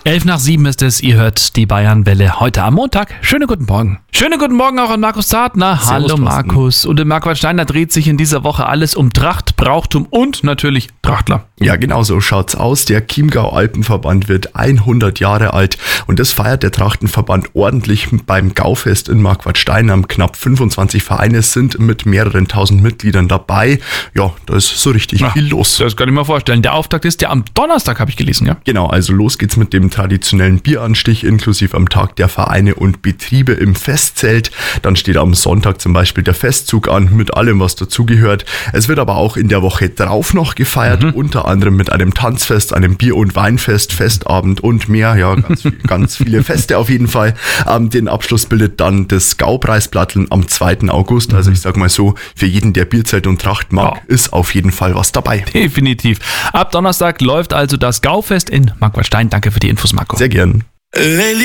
11:07 ist es, ihr hört die Bayernwelle heute am Montag. Schönen guten Morgen. Schönen guten Morgen auch an Markus Zartner. Servus, Hallo Thorsten. Markus. Und in Marquardt Steiner dreht sich in dieser Woche alles um Tracht, Brauchtum und natürlich Trachtler. Ja, genau so schaut's aus. Der Chiemgau-Alpenverband wird 100 Jahre alt und das feiert der Trachtenverband ordentlich beim Gaufest in Marquardt Steiner. Knapp 25 Vereine sind mit mehreren tausend Mitgliedern dabei. Ja, da ist so richtig viel los. Das kann ich mir vorstellen. Der Auftakt ist ja am Donnerstag, habe ich gelesen, ja? Genau, also los geht's mit dem traditionellen Bieranstich inklusive am Tag der Vereine und Betriebe im Festzelt. Dann steht am Sonntag zum Beispiel der Festzug an mit allem, was dazugehört. Es wird aber auch in der Woche drauf noch gefeiert, unter anderem mit einem Tanzfest, einem Bier- und Weinfest, Festabend und mehr. Ja, ganz viele Feste auf jeden Fall. Den Abschluss bildet dann das Gaupreisblatteln am 2. August. Also ich sag mal so, für jeden, der Bierzelt und Tracht mag, ist auf jeden Fall was dabei. Definitiv. Ab Donnerstag läuft also das Gaufest in Marquardt Stein. Danke für die Infos, Marco. Sehr gern.